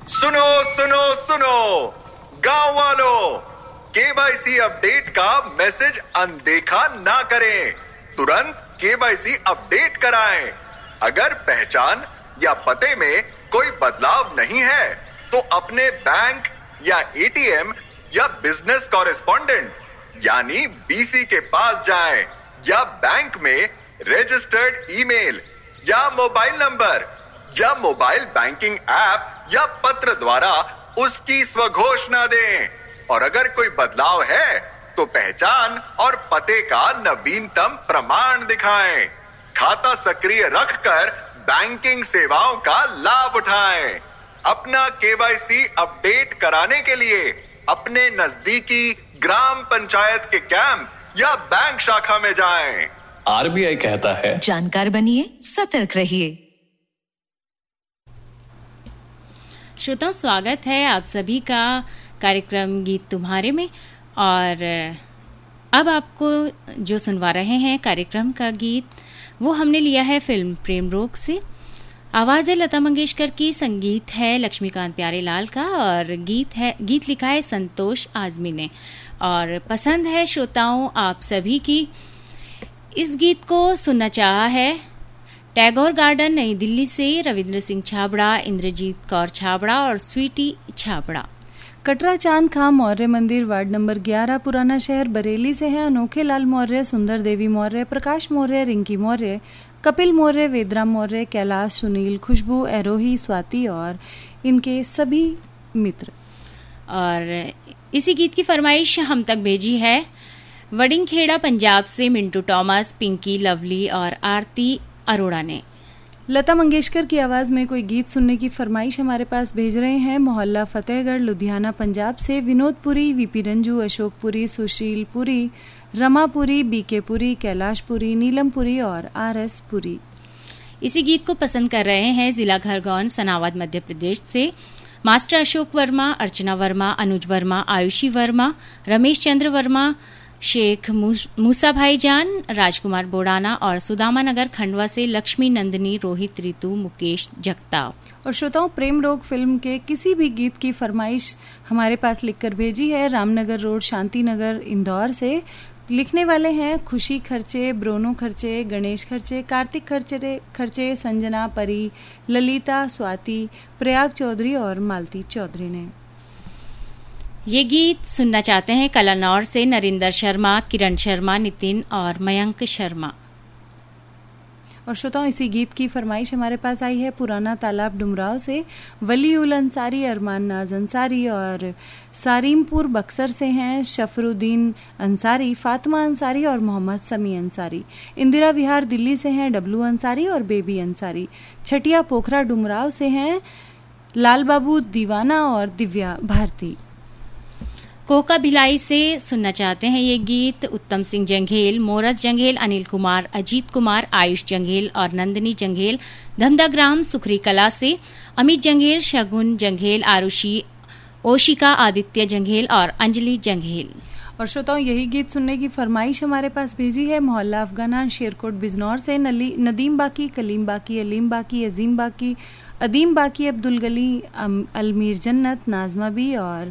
सुनो सुनो सुनो गांव वालों, केवाईसी अपडेट का मैसेज अनदेखा ना करें। तुरंत केवाईसी अपडेट कराएं। अगर पहचान या पते में कोई बदलाव नहीं है तो अपने बैंक या एटीएम या बिजनेस कॉरेस्पॉन्डेंट यानी बीसी के पास जाएं या बैंक में रजिस्टर्ड ईमेल या मोबाइल नंबर या मोबाइल बैंकिंग ऐप या पत्र द्वारा उसकी स्वघोषणा दें। और अगर कोई बदलाव है तो पहचान और पते का नवीनतम प्रमाण दिखाएं। खाता सक्रिय रखकर बैंकिंग सेवाओं का लाभ उठाएं। अपना केवाईसी अपडेट कराने के लिए अपने नजदीकी ग्राम पंचायत के कैंप या बैंक शाखा में जाएं। आरबीआई कहता है, जानकार बनिए, सतर्क रहिए। श्रोताओं, स्वागत है आप सभी का कार्यक्रम गीत तुम्हारे में। और अब आपको जो सुनवा रहे हैं कार्यक्रम का गीत, वो हमने लिया है फिल्म प्रेम रोग से। आवाज है लता मंगेशकर की, संगीत है लक्ष्मीकांत प्यारेलाल का और गीत लिखा है संतोष आजमी ने। और पसंद है श्रोताओं आप सभी की। इस गीत को सुनना चाहा है टैगोर गार्डन नई दिल्ली से रविंद्र सिंह छाबड़ा, इंद्रजीत कौर छाबड़ा और स्वीटी छाबड़ा। कटरा चांद खां मौर्य मंदिर वार्ड नंबर 11 पुराना शहर बरेली से हैं अनोखे लाल मौर्य, सुंदर देवी मौर्य, प्रकाश मौर्य, रिंकी मौर्य, कपिल मौर्य, वेदराम मौर्य, कैलाश, सुनील, खुशबू, एरोही, स्वाति और इनके सभी मित्र। और इसी गीत की फरमाइश हम तक भेजी है वडिंगखेड़ा पंजाब से मिंटू टॉमस, पिंकी, लवली और आरती अरोड़ा ने। लता मंगेशकर की आवाज में कोई गीत सुनने की फरमाइश हमारे पास भेज रहे हैं मोहल्ला फतेहगढ़ लुधियाना पंजाब से विनोद पुरी, वीपी रंजू, अशोक पुरी, सुशील पुरी, रमा पुरी, बीके पुरी, कैलाश पुरी, नीलम पुरी और आरएस पुरी। इसी गीत को पसंद कर रहे हैं जिला खरगोन सनावद मध्य प्रदेश से मास्टर अशोक वर्मा, अर्चना वर्मा, अनुज वर्मा, आयुषी वर्मा, रमेश चंद्र वर्मा, शेख मूसा भाईजान, राजकुमार बोड़ाना और सुदामा नगर खंडवा से लक्ष्मी नंदिनी, रोहित, रितु, मुकेश जगताव। और श्रोताओं, प्रेम रोग फिल्म के किसी भी गीत की फरमाइश हमारे पास लिखकर भेजी है रामनगर रोड शांति नगर इंदौर से। लिखने वाले हैं खुशी खर्चे, ब्रोनो खर्चे, गणेश खर्चे, कार्तिक खर्चे, संजना, परी, ललिता, स्वाति, प्रयाग चौधरी और मालती चौधरी ने। ये गीत सुनना चाहते हैं कलानौर से नरिंदर शर्मा, किरण शर्मा, नितिन और मयंक शर्मा। और श्रोताओं, इसी गीत की फरमाइश हमारे पास आई है पुराना तालाब डुमराव से वली उल अंसारी, अरमान नाज अंसारी और सारीमपुर बक्सर से हैं शफरुद्दीन अंसारी, फातिमा अंसारी और मोहम्मद समी अंसारी। इंदिरा विहार दिल्ली से हैं डब्लू अंसारी और बेबी अंसारी। छटिया पोखरा डुमराव से हैं लाल बाबू दीवाना और दिव्या भारती। कोका भिलाई से सुनना चाहते हैं ये गीत उत्तम सिंह जंघेल, मोरस जंघेल, अनिल कुमार, अजीत कुमार, आयुष जंघेल और नंदिनी जंघेल। धमदाग्राम सुखरी कला से अमित जंघेल, शगुन जंघेल, आरुषि, ओशिका, आदित्य जंघेल और अंजलि जंघेल। और श्रोताओं, यही गीत सुनने की फरमाइश हमारे पास भेजी है मोहल्ला अफगाना शेरकोट बिजनौर से नदीम बाकी, कलीम बाकी, अलीम बाकी, अजीम बाकी, अदीम बाकी, अब्दुल गली, अलमीर जन्नत, नाजमा बी और